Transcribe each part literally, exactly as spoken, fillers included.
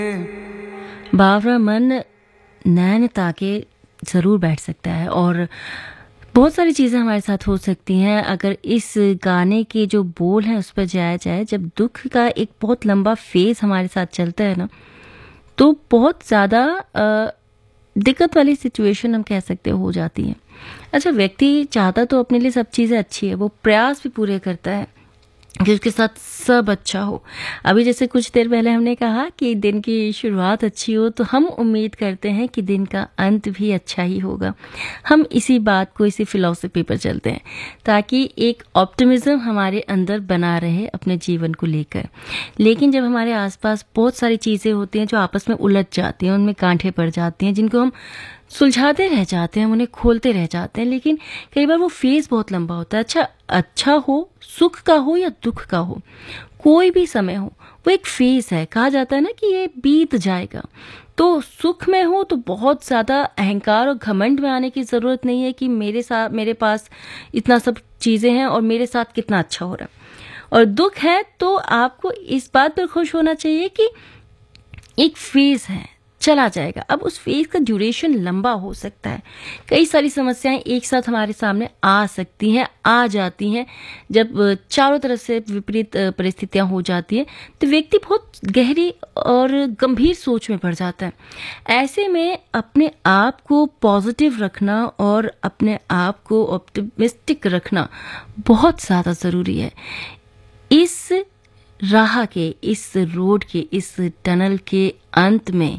बावरा मन नैन ताके ज़रूर बैठ सकता है और बहुत सारी चीज़ें हमारे साथ हो सकती हैं अगर इस गाने के जो बोल हैं उस पर जाया जाए। जब दुख का एक बहुत लंबा फेज़ हमारे साथ चलता है ना, तो बहुत ज़्यादा दिक्कत वाली सिचुएशन हम कह सकते हो जाती है। अच्छा, व्यक्ति चाहता तो अपने लिए सब चीज़ें अच्छी है, वो प्रयास भी पूरे करता है कि उसके साथ सब अच्छा हो। अभी जैसे कुछ देर पहले हमने कहा कि दिन की शुरुआत अच्छी हो, तो हम उम्मीद करते हैं कि दिन का अंत भी अच्छा ही होगा। हम इसी बात को, इसी फिलॉसफी पर चलते हैं ताकि एक ऑप्टिमिज्म हमारे अंदर बना रहे अपने जीवन को लेकर। लेकिन जब हमारे आसपास बहुत सारी चीज़ें होती हैं जो आपस में उलझ जाती हैं, उनमें गांठें पड़ जाती हैं, जिनको हम सुलझाते रह जाते हैं, हम उन्हें खोलते रह जाते हैं, लेकिन कई बार वो फेज़ बहुत लंबा होता है। अच्छा अच्छा हो, सुख का हो या दुख का हो, कोई भी समय हो, वो एक फेज़ है। कहा जाता है ना कि ये बीत जाएगा। तो सुख में हो तो बहुत ज़्यादा अहंकार और घमंड में आने की ज़रूरत नहीं है कि मेरे साथ, मेरे पास इतना सब चीज़ें हैं और मेरे साथ कितना अच्छा हो रहा है। और दुख है तो आपको इस बात पर खुश होना चाहिए कि एक फेज़ है, चला जाएगा। अब उस फेज का ड्यूरेशन लंबा हो सकता है। कई सारी समस्याएं एक साथ हमारे सामने आ सकती हैं, आ जाती हैं। जब चारों तरफ से विपरीत परिस्थितियां हो जाती हैं तो व्यक्ति बहुत गहरी और गंभीर सोच में पड़ जाता है। ऐसे में अपने आप को पॉजिटिव रखना और अपने आप को ऑप्टिमिस्टिक रखना बहुत ज़्यादा ज़रूरी है। इस राह के, इस रोड के, इस टनल के अंत में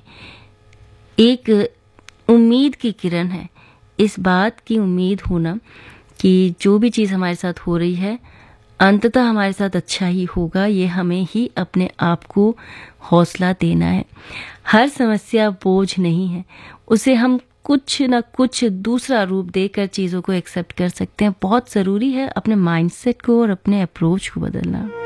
एक उम्मीद की किरण है। इस बात की उम्मीद होना कि जो भी चीज़ हमारे साथ हो रही है अंततः हमारे साथ अच्छा ही होगा, ये हमें ही अपने आप को हौसला देना है। हर समस्या बोझ नहीं है, उसे हम कुछ ना कुछ दूसरा रूप देकर चीज़ों को एक्सेप्ट कर सकते हैं। बहुत ज़रूरी है अपने माइंडसेट को और अपने अप्रोच को बदलना।